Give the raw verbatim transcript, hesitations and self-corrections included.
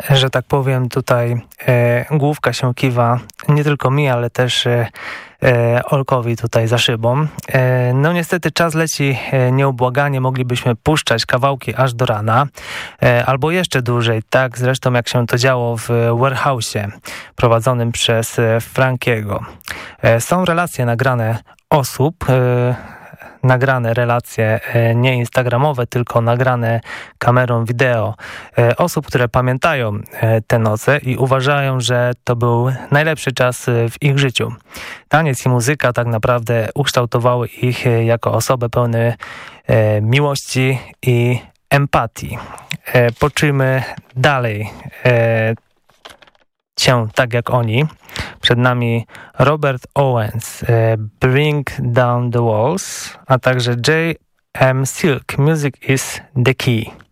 że tak powiem, tutaj e, główka się kiwa nie tylko mi, ale też e, e, Olkowi tutaj za szybą. E, no niestety czas leci e, nieubłaganie, moglibyśmy puszczać kawałki aż do rana, e, albo jeszcze dłużej, tak zresztą jak się to działo w Warehouse'ie prowadzonym przez e, Frankiego. E, są relacje nagrane osób, e, nagrane relacje nie instagramowe, tylko nagrane kamerą wideo osób, które pamiętają te noce i uważają, że to był najlepszy czas w ich życiu. Taniec i muzyka tak naprawdę ukształtowały ich jako osoby pełne miłości i empatii. Poczujmy dalej cię tak jak oni. Przed nami Robert Owens, Bring Down the Walls, a także J M Silk, Music is the Key.